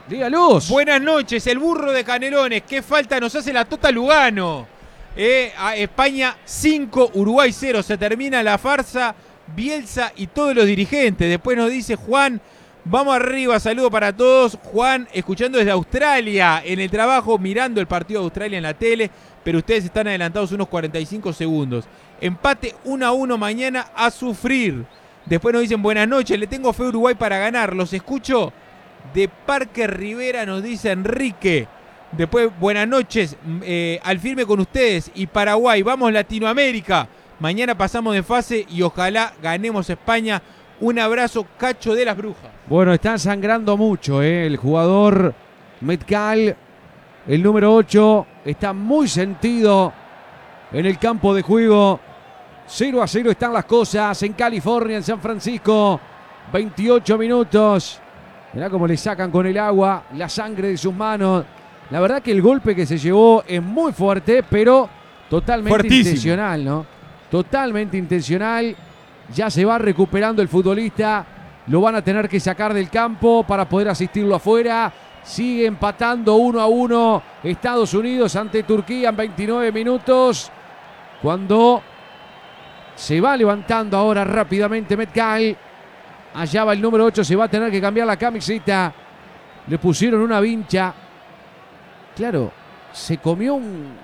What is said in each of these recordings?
Dígalos. Buenas noches, el burro de Canelones. ¿Qué falta nos hace la Tota Lugano? A España 5, Uruguay 0. Se termina la farsa. Bielsa y todos los dirigentes. Después nos dice Juan, vamos arriba, saludo para todos. Juan, escuchando desde Australia, en el trabajo, mirando el partido de Australia en la tele, pero ustedes están adelantados unos 45 segundos. Empate 1-1 mañana, a sufrir. Después nos dicen buenas noches, le tengo fe a Uruguay para ganar. Los escucho de Parque Rivera, nos dice Enrique. Después buenas noches, al firme con ustedes. Y Paraguay, vamos Latinoamérica. Mañana pasamos de fase y ojalá ganemos España. Un abrazo, Cacho de las Brujas. Bueno, está sangrando mucho, el jugador Metcalf, el número 8, está muy sentido en el campo de juego. 0-0 están las cosas en California, en San Francisco. 28 minutos. Mirá cómo le sacan con el agua la sangre de sus manos. La verdad que el golpe que se llevó es muy fuerte, pero totalmente intencional, ¿no? Totalmente intencional. Ya se va recuperando el futbolista. Lo van a tener que sacar del campo para poder asistirlo afuera. Sigue empatando 1-1 Estados Unidos ante Turquía en 29 minutos. Cuando se va levantando ahora rápidamente Metcalf. Allá va el número 8. Se va a tener que cambiar la camiseta. Le pusieron una vincha. Claro, se comió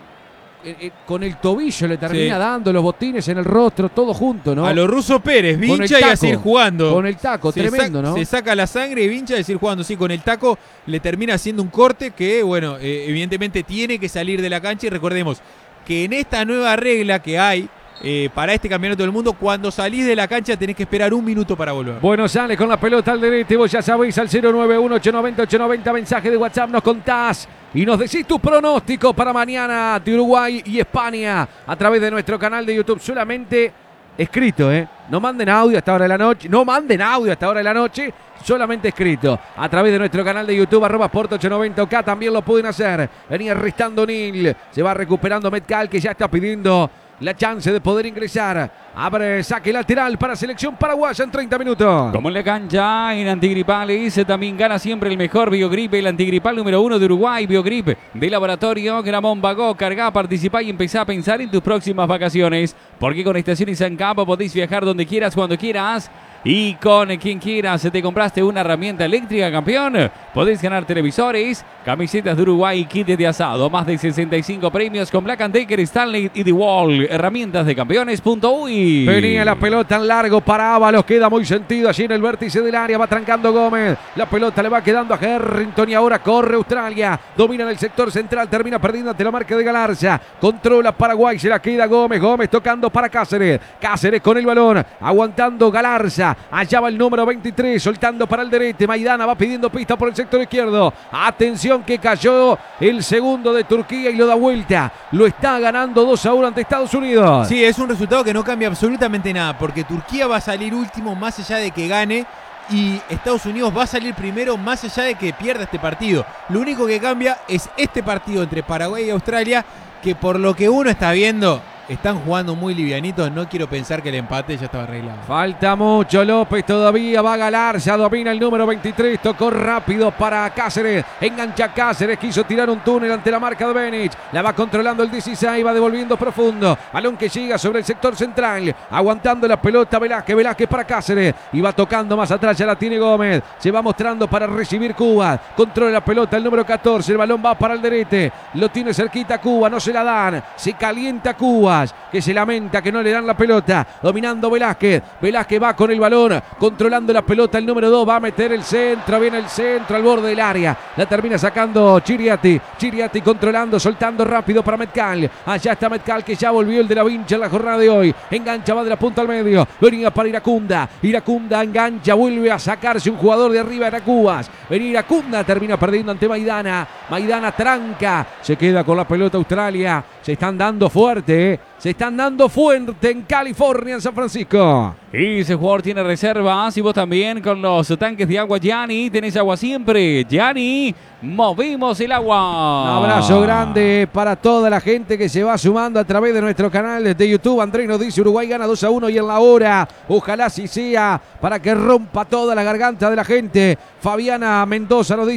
con el tobillo le termina dando los botines en el rostro, todo junto, ¿no? A lo Russo Pérez, vincha y a seguir jugando. Con el taco, tremendo, ¿no? Se saca la sangre y vincha y a seguir jugando. Sí, con el taco le termina haciendo un corte que, bueno, evidentemente tiene que salir de la cancha. Y recordemos que en esta nueva regla que hay para este campeonato del mundo, cuando salís de la cancha tenés que esperar un minuto para volver. Bueno, sale con la pelota al derecho, vos ya sabéis, al 091-890-890, mensaje de WhatsApp, nos contás y nos decís tu pronóstico para mañana de Uruguay y España a través de nuestro canal de YouTube, solamente escrito, no manden audio hasta ahora de la noche, solamente escrito a través de nuestro canal de YouTube, @Sport890, también lo pueden hacer. Venía restando Nil, se va recuperando Metcalf, que ya está pidiendo la chance de poder ingresar. Abre saque lateral para selección paraguaya en 30 minutos. Como en la cancha, en antigripales, también gana siempre el mejor Biogrip, el antigripal número 1 de Uruguay. Biogrip de Laboratorio Gramón Bagó. Cargá, participá y empezá a pensar en tus próximas vacaciones. Porque con Estaciones San Campo podéis viajar donde quieras, cuando quieras y con quien quieras. Te compraste una herramienta eléctrica, campeón. Podés ganar televisores, camisetas de Uruguay, kits de asado. Más de 65 premios con Black & Decker, Stanley y The Wall. Herramientas de campeones.uy. Venía la pelota en largo para Ábalos. Queda muy sentido allí en el vértice del área. Va trancando Gómez. La pelota le va quedando a Harrington y ahora corre Australia. Domina en el sector central. Termina perdiendo ante la marca de Galarza. Controla Paraguay. Se la queda Gómez. Gómez tocando para Cáceres. Cáceres con el balón. Aguantando Galarza. Allá va el número 23. Soltando para el derecho. Maidana va pidiendo pista por el sector izquierdo. Atención que cayó el segundo de Turquía y lo da vuelta. Lo está ganando 2-1 ante Estados Unidos. Sí, es un resultado que no cambia absolutamente nada, porque Turquía va a salir último más allá de que gane y Estados Unidos va a salir primero más allá de que pierda este partido. Lo único que cambia es este partido entre Paraguay y Australia, que por lo que uno está viendo están jugando muy livianitos. No quiero pensar que el empate ya estaba arreglado. Falta mucho López todavía. Va a Galarza. Domina el número 23. Tocó rápido para Cáceres. Engancha Cáceres. Quiso tirar un túnel ante la marca de Benich. La va controlando el 16. Va devolviendo profundo. Balón que llega sobre el sector central. Aguantando la pelota Velázquez. Velázquez para Cáceres. Y va tocando más atrás. Ya la tiene Gómez. Se va mostrando para recibir Cuba. Controla la pelota el número 14. El balón va para el derecho. Lo tiene cerquita Cuba. No se la dan. Se calienta Cuba, que se lamenta que no le dan la pelota. Dominando Velázquez. Velázquez va con el balón. Controlando la pelota el número 2. Va a meter el centro. Viene el centro al borde del área. La termina sacando Chiriati. Chiriati controlando. Soltando rápido para Metcalf. Allá está Metcalf, que ya volvió el de la vincha en la jornada de hoy. Engancha, va de la punta al medio. Venía para Iracunda. Iracunda engancha. Vuelve a sacarse un jugador de arriba. Era Cubas. Venía Iracunda. Termina perdiendo ante Maidana. Maidana tranca. Se queda con la pelota Australia. Se están dando fuerte, Se están dando fuerte en California, en San Francisco. Y ese jugador tiene reservas y vos también con los tanques de agua Gianni. Tenés agua siempre. Gianni, movimos el agua. Un abrazo grande para toda la gente que se va sumando a través de nuestro canal de YouTube. Andrés nos dice Uruguay gana 2-1 y en la hora. Ojalá así sea para que rompa toda la garganta de la gente. Fabiana Mendoza nos dice